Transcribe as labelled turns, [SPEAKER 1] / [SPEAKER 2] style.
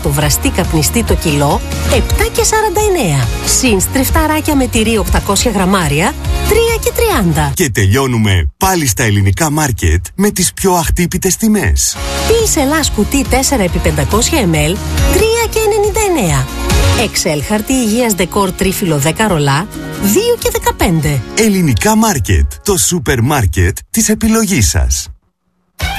[SPEAKER 1] Το βραστή καπνιστή το κιλό 7,49. Συν στριφταράκια με τυρί 800 γραμμάρια 3,30.
[SPEAKER 2] Και τελειώνουμε πάλι στα ελληνικά μάρκετ με τις πιο αχτύπητες τιμές.
[SPEAKER 1] Πils Ελλάς κουτί 4x500 ml 3,99. Excel χαρτί υγείας δεκόρ τρίφυλλο 10 ρολά 2,15.
[SPEAKER 2] Ελληνικά μάρκετ. Το σούπερ μάρκετ της επιλογής σας.